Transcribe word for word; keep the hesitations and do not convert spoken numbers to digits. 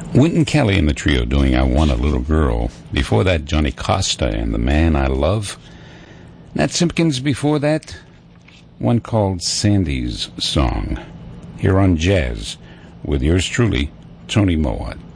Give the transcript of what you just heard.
Wynton Kelly and the trio doing I Want a Little Girl. Before that, Johnny Costa and The Man I Love. Nat Simpkins before that, one called Sandy's Song. Here on Jazz, with yours truly, Tony Mowat.